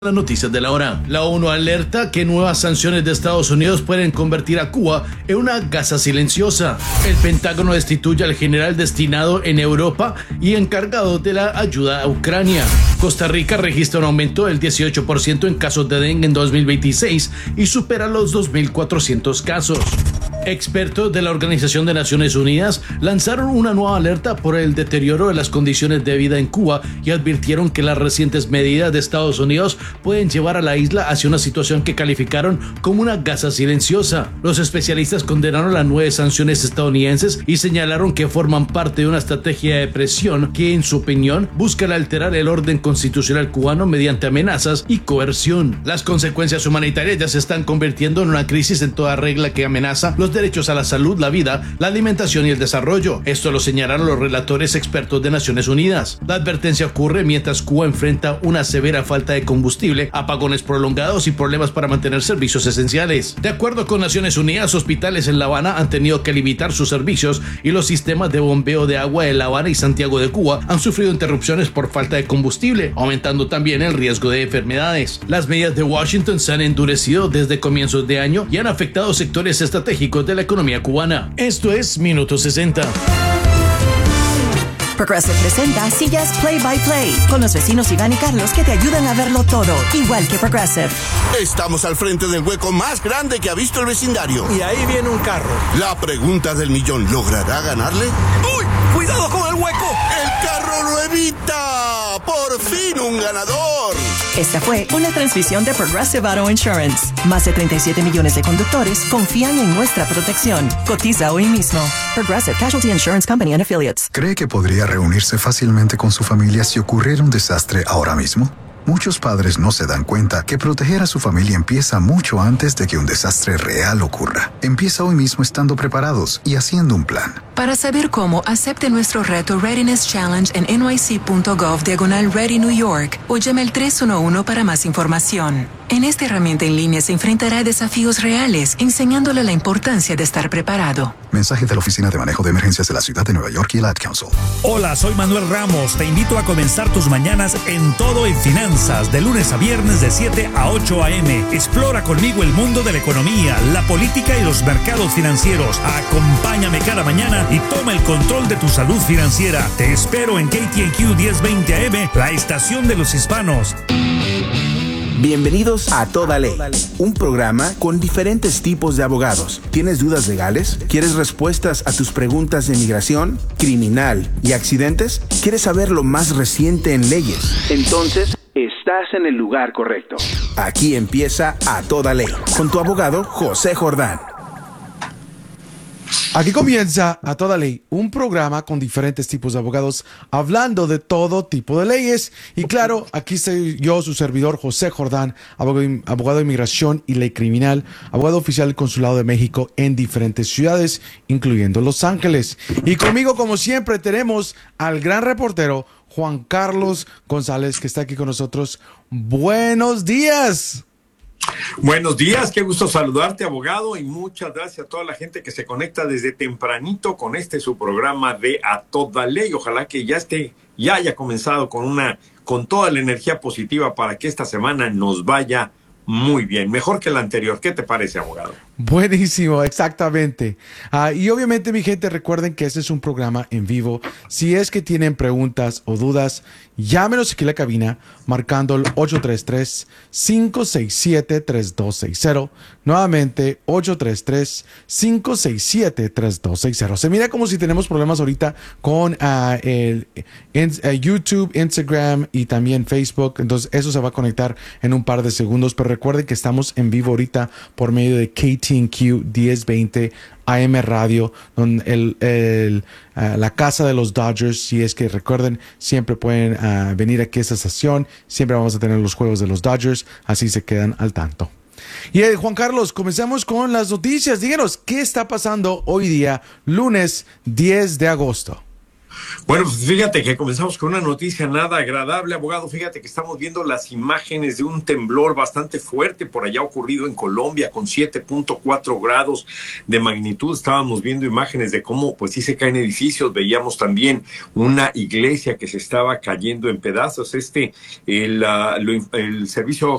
Las noticias de la hora. La ONU alerta que nuevas sanciones de Estados Unidos pueden convertir a Cuba en una gasa silenciosa. El Pentágono destituye al general destinado en Europa y encargado de la ayuda a Ucrania. Costa Rica registra un aumento del 18% en casos de dengue en 2026 y supera los 2.400 casos. Expertos de la Organización de Naciones Unidas lanzaron una nueva alerta por el deterioro de las condiciones de vida en Cuba y advirtieron que las recientes medidas de Estados Unidos pueden llevar a la isla hacia una situación que calificaron como una gasa silenciosa. Los especialistas condenaron las nuevas sanciones estadounidenses y señalaron que forman parte de una estrategia de presión que, en su opinión, buscan alterar el orden constitucional cubano mediante amenazas y coerción. Las consecuencias humanitarias ya se están convirtiendo en una crisis en toda regla que amenaza los derechos a la salud, la vida, la alimentación y el desarrollo. Esto lo señalaron los relatores expertos de Naciones Unidas. La advertencia ocurre mientras Cuba enfrenta una severa falta de combustible, apagones prolongados y problemas para mantener servicios esenciales. De acuerdo con Naciones Unidas, hospitales en La Habana han tenido que limitar sus servicios y los sistemas de bombeo de agua de La Habana y Santiago de Cuba han sufrido interrupciones por falta de combustible, aumentando también el riesgo de enfermedades. Las medidas de Washington se han endurecido desde comienzos de año y han afectado sectores estratégicos de la economía cubana. Esto es Minuto 60. Progressive presenta sillas Play by Play con los vecinos Iván y Carlos que te ayudan a verlo todo, igual que Progressive. Estamos al frente del hueco más grande que ha visto el vecindario. Y ahí viene un carro. La pregunta del millón, ¿logrará ganarle? ¡Uy! ¡Cuidado con el hueco! ¡El carro lo evita! ¡Por fin un ganador! Esta fue una transmisión de Progressive Auto Insurance. Más de 37 millones de conductores confían en nuestra protección. Cotiza hoy mismo. Progressive Casualty Insurance Company and Affiliates. ¿Cree que podría reunirse fácilmente con su familia si ocurriera un desastre ahora mismo? Muchos padres no se dan cuenta que proteger a su familia empieza mucho antes de que un desastre real ocurra. Empieza hoy mismo estando preparados y haciendo un plan. Para saber cómo, acepte nuestro reto Readiness Challenge en nyc.gov/Ready New York o llame al 311 para más información. En esta herramienta en línea se enfrentará a desafíos reales, enseñándole la importancia de estar preparado. Mensaje de la Oficina de Manejo de Emergencias de la Ciudad de Nueva York y el Ad Council. Hola, soy Manuel Ramos. Te invito a comenzar tus mañanas en Todo en Finanzas, de lunes a viernes de 7 a 8 a.m. Explora conmigo el mundo de la economía, la política y los mercados financieros. Acompáñame cada mañana y toma el control de tu salud financiera. Te espero en KTNQ 1020 AM, la estación de los hispanos. Bienvenidos a Toda Ley, un programa con diferentes tipos de abogados. ¿Tienes dudas legales? ¿Quieres respuestas a tus preguntas de migración, criminal y accidentes? ¿Quieres saber lo más reciente en leyes? Entonces, estás en el lugar correcto. Aquí empieza A Toda Ley, con tu abogado José Jordán. Aquí comienza A Toda Ley, un programa con diferentes tipos de abogados hablando de todo tipo de leyes. Y claro, aquí estoy yo, su servidor José Jordán, abogado de inmigración y ley criminal, abogado oficial del Consulado de México en diferentes ciudades, incluyendo Los Ángeles. Y conmigo, como siempre, tenemos al gran reportero Juan Carlos González, que está aquí con nosotros. ¡Buenos días! Buenos días, qué gusto saludarte, abogado, y muchas gracias a toda la gente que se conecta desde tempranito con su programa de A Toda Ley. Ojalá que ya haya comenzado con toda la energía positiva para que esta semana nos vaya muy bien, mejor que la anterior. ¿Qué te parece, abogado? Buenísimo, exactamente. Y obviamente, mi gente, recuerden que este es un programa en vivo. Si es que tienen preguntas o dudas, llámenos aquí a la cabina marcando el 833-567-3260. Nuevamente, 833-567-3260. Se mira como si tenemos problemas ahorita con YouTube, Instagram y también Facebook. Entonces, eso se va a conectar en un par de segundos. Pero recuerden que estamos en vivo ahorita por medio de KTNQ 1020 AM Radio, donde la casa de los Dodgers. Si es que recuerden, siempre pueden venir aquí a esta estación. Siempre vamos a tener los juegos de los Dodgers, así se quedan al tanto. Y Juan Carlos, comencemos con las noticias. Díganos, ¿qué está pasando hoy día, lunes 10 de agosto? Bueno, pues fíjate que comenzamos con una noticia nada agradable, abogado. Fíjate que estamos viendo las imágenes de un temblor bastante fuerte por allá ocurrido en Colombia con 7.4 grados de magnitud. Estábamos viendo imágenes de cómo pues sí se caen edificios. Veíamos también una iglesia que se estaba cayendo en pedazos. El Servicio